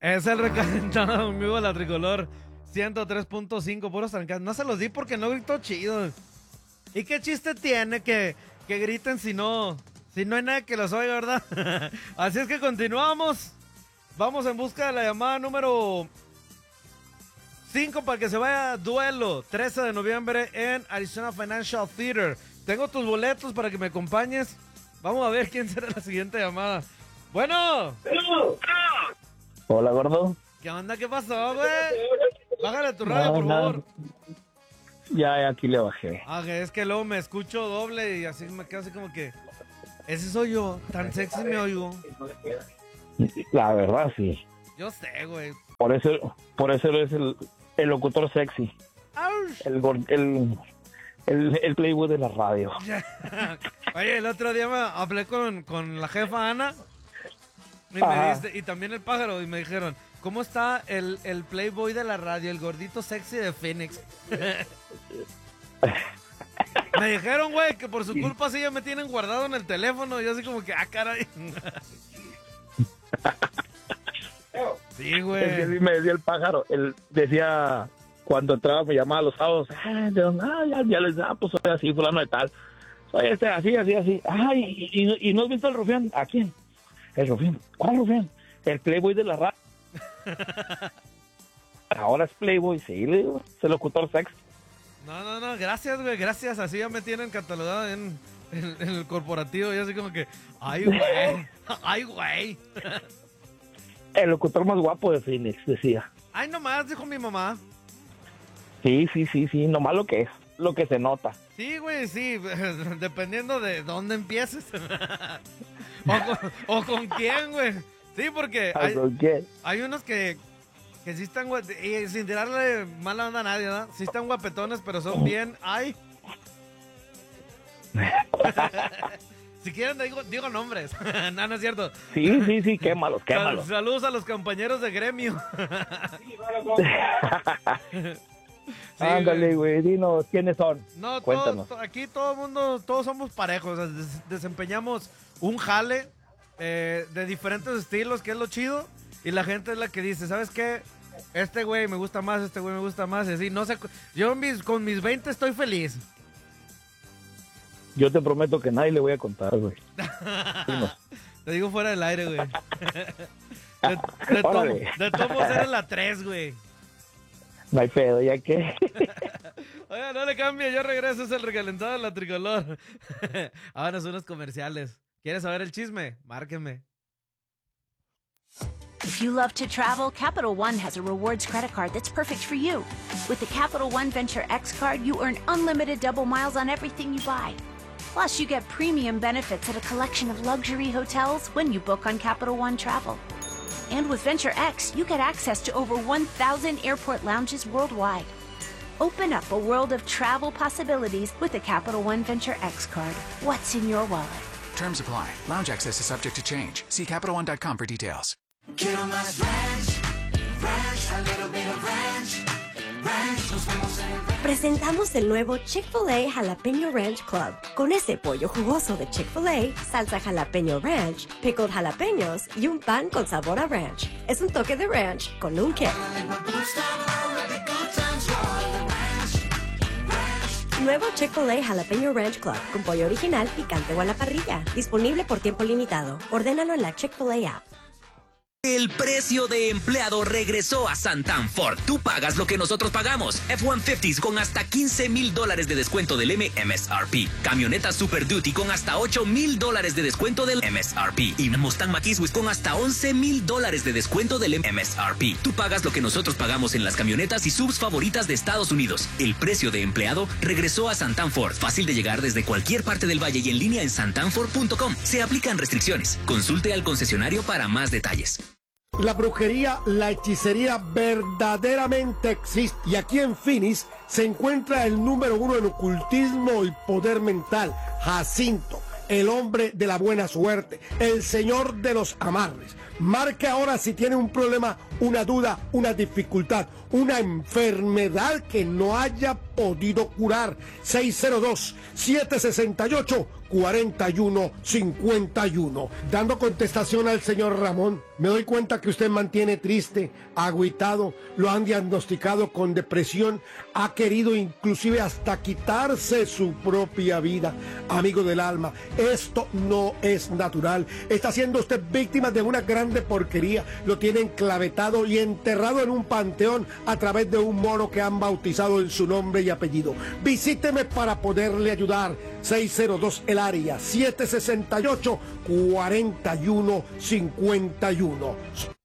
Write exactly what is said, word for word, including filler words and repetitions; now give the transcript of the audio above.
Es el recalentado en vivo de la Tricolor ciento tres punto cinco, puros trancados. No se los di porque no gritó chido. ¿Y qué chiste tiene que, que griten si no, si no hay nada que los oiga, verdad? Así es que continuamos. Vamos en busca de la llamada número cinco para que se vaya duelo. trece de noviembre en Arizona Financial Theater. Tengo tus boletos para que me acompañes. Vamos a ver quién será la siguiente llamada. Bueno. Hola, gordo. ¿Qué onda? ¿Qué pasó, güey? Bájale tu radio, No, por nada. favor. Ya, ya aquí le bajé. Ah, es que luego me escucho doble y así me quedo así como que... Ese soy yo, tan sexy me oigo. La verdad, sí. Yo sé, güey. Por eso, por eso eres el, el locutor sexy. ¡Auch! El, gor- el, el, el playboy de la radio. Oye, el otro día me hablé con, con la jefa Ana y, me Ajá. dice- y también el pájaro y me dijeron, ¿cómo está el, el playboy de la radio, el gordito sexy de Phoenix? Me dijeron, güey, que por su culpa sí ya me tienen guardado en el teléfono. Y yo así como que, ah, caray. Sí, Es que güey. así me decía el pájaro. Él decía, cuando entraba me llamaba los sábados. Ah, de dónde? Ah, ya, ya les da, pues soy así, fulano de tal. Soy este, así, así, así. Ay, y, y, y no has visto el rufián. ¿A quién? El rufián. ¿Cuál rufián? El playboy de la radio. Ahora es playboy, sí, le digo. Es el locutor sexy. No, no, no, gracias, güey, gracias. Así ya me tienen catalogado en, en- en el corporativo. Y así como que, ay, güey, ay, güey. El locutor más guapo de Phoenix, decía. Ay, nomás, dijo mi mamá. Sí, sí, sí, sí, nomás lo que es, lo que se nota. Sí, güey, sí, dependiendo de dónde empieces. o, con, o con quién, güey. Sí, porque hay, ¿Con qué? hay unos que, que sí están, guap- y sin tirarle mala onda a nadie, ¿verdad? Sí están guapetones, pero son bien, ay. Si quieren, digo, digo nombres. No, no es cierto. Sí, sí, sí, quémalos, Sal- quémalos. saludos a los compañeros de gremio. Sí, Ándale, güey. güey, dinos, ¿quiénes son? No, Cuéntanos. todo- aquí todo el mundo, todos somos parejos. O sea, des- desempeñamos un jale eh, de diferentes estilos, que es lo chido. Y la gente es la que dice, ¿sabes qué? Este güey me gusta más, este güey me gusta más. Y así, no sé. cu- Yo en mis- con mis veinte estoy feliz. Yo te prometo que nadie le voy a contar, güey. Dinos. Te digo fuera del aire, güey. De, de, to- Órale. de todos modos eres la tres, güey. No hay pedo, ¿ya qué? Oiga, no le cambie, yo regreso, es el recalentado de la Tricolor. Ahora son los comerciales. ¿Quieres saber el chisme? Márqueme. If you love to travel, Capital One has a rewards credit card that's perfect for you. With the Capital One Venture X card, you earn unlimited double miles on everything you buy. Plus, you get premium benefits at a collection of luxury hotels when you book on Capital One Travel. And with Venture X, you get access to over one thousand airport lounges worldwide. Open up a world of travel possibilities with the Capital One Venture X card. What's in your wallet? Terms apply. Lounge access is subject to change. See Capital One dot com for details. Quiero más ranch, ranch, a little bit of ranch, ranch, nos vemos en el ranch. Presentamos el nuevo Chick-fil-A Jalapeño Ranch Club. Con ese pollo jugoso de Chick-fil-A, salsa jalapeño ranch, pickled jalapeños y un pan con sabor a ranch. Es un toque de ranch con un kick. Nuevo Chick-fil-A Jalapeño Ranch Club con pollo original, picante o a la parrilla. Disponible por tiempo limitado. Ordénalo en la Chick-fil-A app. El precio de empleado regresó a Santan Ford. Tú pagas lo que nosotros pagamos. F ciento cincuenta con hasta quince mil dólares de descuento del M S R P. Camioneta Super Duty con hasta ocho mil dólares de descuento del M S R P. Y Mustang Mach-E con hasta once mil dólares de descuento del M S R P. Tú pagas lo que nosotros pagamos en las camionetas y subs favoritas de Estados Unidos. El precio de empleado regresó a Santan Ford. Fácil de llegar desde cualquier parte del valle y en línea en santan ford punto com. Se aplican restricciones. Consulte al concesionario para más detalles. La brujería, la hechicería verdaderamente existe. Y aquí en Phoenix se encuentra el número uno en ocultismo y poder mental, Jacinto, el hombre de la buena suerte, el señor de los amarres. Marque ahora si tiene un problema una duda, una dificultad, una enfermedad que no haya podido curar. seis cero dos, siete seis ocho, cuatro uno cinco uno. Dando contestación al señor Ramón, me doy cuenta que usted mantiene triste, agüitado, lo han diagnosticado con depresión, ha querido inclusive hasta quitarse su propia vida. Amigo del alma, esto no es natural. Está siendo usted víctima de una grande porquería. Lo tienen clavetado y enterrado en un panteón a través de un mono que han bautizado en su nombre y apellido. Visíteme para poderle ayudar. seis cero dos el área, siete seis ocho, cuatro uno cinco uno.